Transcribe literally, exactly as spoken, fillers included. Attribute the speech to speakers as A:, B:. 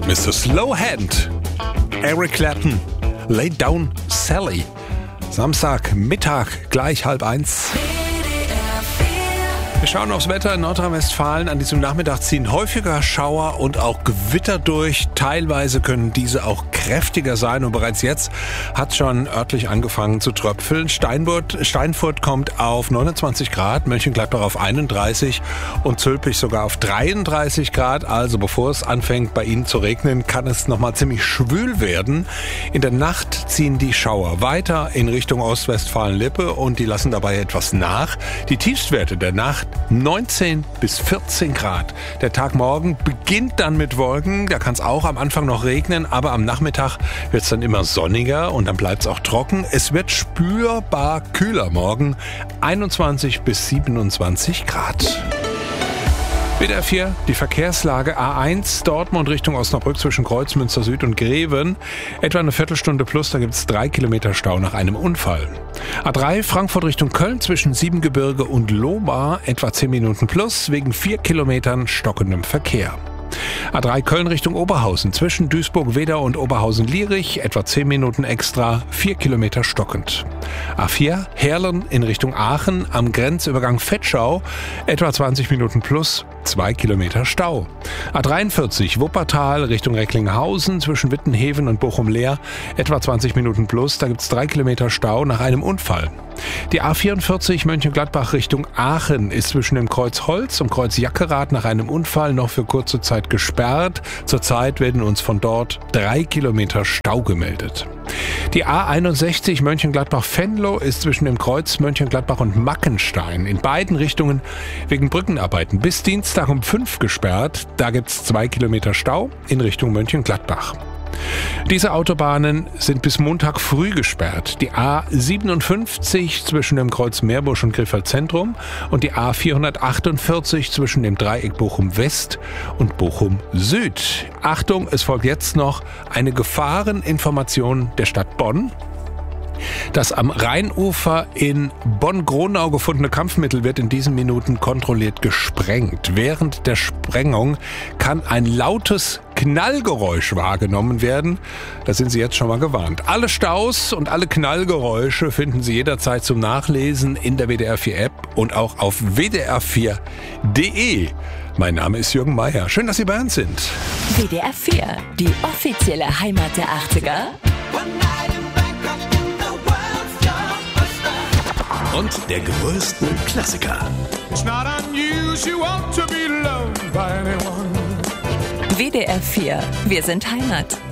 A: Mister Slowhand, Eric Clapton, Lay Down Sally. Samstag, Mittag, gleich halb eins. Wir schauen aufs Wetter in Nordrhein-Westfalen. An diesem Nachmittag ziehen häufiger Schauer und auch Gewitter durch. Teilweise können diese auch kräftiger sein und bereits jetzt hat schon örtlich angefangen zu tröpfeln. Steinfurt, Steinfurt kommt auf neunundzwanzig Grad, Mönchengladbach auf einunddreißig und Zülpich sogar auf dreiunddreißig Grad. Also bevor es anfängt bei Ihnen zu regnen, kann es nochmal ziemlich schwül werden. In der Nacht ziehen die Schauer weiter in Richtung Ostwestfalen-Lippe und die lassen dabei etwas nach. Die Tiefstwerte der Nacht neunzehn bis vierzehn Grad. Der Tag morgen beginnt dann mit Wolken. Da kann es auch am Anfang noch regnen, aber am Nachmittag wird es dann immer sonniger und dann bleibt es auch trocken. Es wird spürbar kühler morgen. einundzwanzig bis siebenundzwanzig Grad. W D R vier, die Verkehrslage A eins, Dortmund Richtung Osnabrück zwischen Kreuzmünster Süd und Greven. Etwa eine Viertelstunde plus, da gibt es drei Kilometer Stau nach einem Unfall. A drei, Frankfurt Richtung Köln zwischen Siebengebirge und Lohmar, etwa zehn Minuten plus, wegen vier Kilometern stockendem Verkehr. A drei Köln Richtung Oberhausen zwischen Duisburg-Wedau und Oberhausen-Lierich, etwa zehn Minuten extra, vier Kilometer stockend. A vier Heerlen in Richtung Aachen am Grenzübergang Vetschau, etwa zwanzig Minuten plus, zwei Kilometer Stau. A dreiundvierzig Wuppertal Richtung Recklinghausen zwischen Wittenheven und Bochum-Leer, etwa zwanzig Minuten plus, da gibt es drei Kilometer Stau nach einem Unfall. Die A vierundvierzig Mönchengladbach Richtung Aachen ist zwischen dem Kreuz Holz und Kreuz Jackerath nach einem Unfall noch für kurze Zeit gesperrt. Zurzeit werden uns von dort drei Kilometer Stau gemeldet. Die A einundsechzig Mönchengladbach-Venlo ist zwischen dem Kreuz Mönchengladbach und Mackenstein in beiden Richtungen wegen Brückenarbeiten bis Dienstag um fünf gesperrt. Da gibt es zwei Kilometer Stau in Richtung Mönchengladbach. Diese Autobahnen sind bis Montag früh gesperrt. Die A siebenundfünfzig zwischen dem Kreuz Meerbusch und Krefeld Zentrum und die A vierhundertachtundvierzig zwischen dem Dreieck Bochum West und Bochum Süd. Achtung, es folgt jetzt noch eine Gefahreninformation der Stadt Bonn. Das am Rheinufer in Bonn-Gronau gefundene Kampfmittel wird in diesen Minuten kontrolliert gesprengt. Während der Sprengung kann ein lautes Knallgeräusch wahrgenommen werden. Da sind Sie jetzt schon mal gewarnt. Alle Staus und alle Knallgeräusche finden Sie jederzeit zum Nachlesen in der W D R vier App und auch auf w d r vier punkt d e. Mein Name ist Jürgen Meier. Schön, dass Sie bei uns sind.
B: W D R vier, die offizielle Heimat der achtziger.
C: Und der größten Klassiker.
B: W D R vier, wir sind Heimat.